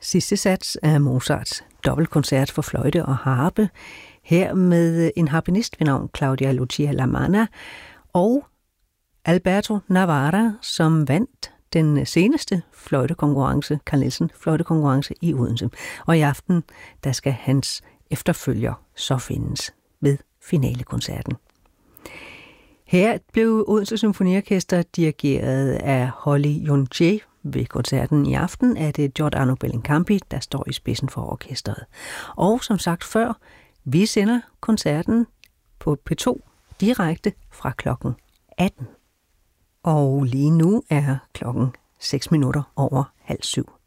Sidste sats af Mozarts dobbeltkoncert for fløjte og harpe, her med en harpenist ved navn Claudia Lucia Lamanna og Alberto Navarra, som vandt den seneste fløjtekonkurrence, Carl Nielsen fløjtekonkurrence i Odense. Og i aften, der skal hans efterfølger så findes ved finalekoncerten. Her blev Odense Symfoniorkester dirigeret af Holly Junche. Ved koncerten i aften er det Giordano Bellincampi, der står i spidsen for orkestret. Og som sagt før, vi sender koncerten på P2 direkte fra klokken 18. Og lige nu er klokken 6 minutter over halv 7.